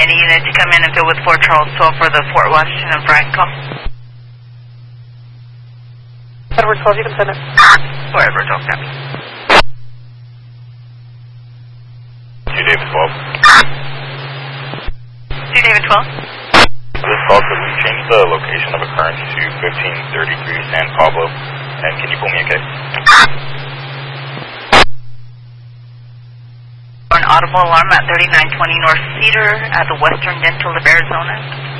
Any unit to come in and fill with Fort Charles 12 for the Fort Washington and Franco. Edward 12, you can send it. For Edward 12, copy. 2 David 12. 2 David 12. This call, could we change the location of occurrence to 1533 San Pablo? And can you pull me a case? An audible alarm at 3920 North Cedar at the Western Dental of Arizona.